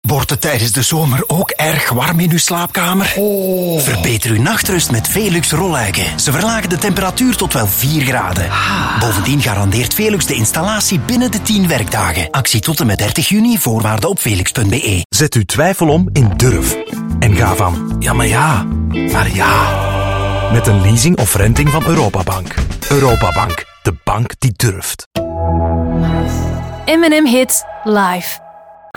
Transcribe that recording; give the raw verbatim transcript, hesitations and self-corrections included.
Wordt het tijdens de zomer ook erg warm in uw slaapkamer? Oh. Verbeter uw nachtrust met Velux rolluiken. Ze verlagen de temperatuur tot wel vier graden. Ah. Bovendien garandeert Velux de installatie binnen de tien werkdagen. Actie tot en met dertig juni, voorwaarden op velux punt be. Zet uw twijfel om in durf. En ga van, ja maar ja, naar ja. Met een leasing of renting van Europabank. Europabank, de bank die durft. M en M Hits live.